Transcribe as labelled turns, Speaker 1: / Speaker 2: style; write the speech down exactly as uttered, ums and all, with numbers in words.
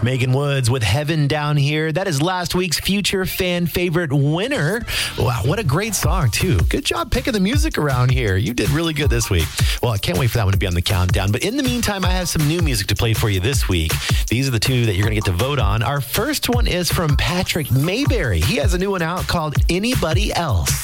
Speaker 1: That's Megan Woods with Heaven Down Here. That is last week's Future Fan Favorite winner. Wow, what a great song, too. Good job picking the music around here. You did really good this week. Well, I can't wait for that one to be on the countdown. But in the meantime, I have some new music to play for you this week. These are the two that you're going to get to vote on. Our first one is from Patrick Mayberry. He has a new one out called Anybody Else.